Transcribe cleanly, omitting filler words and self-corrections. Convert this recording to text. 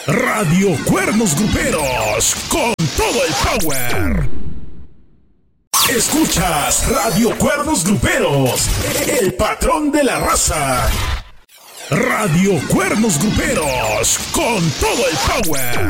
Radio Cuernos Gruperos, con todo el power. Escuchas Radio Cuernos Gruperos, el patrón de la raza. Radio Cuernos Gruperos, con todo el power.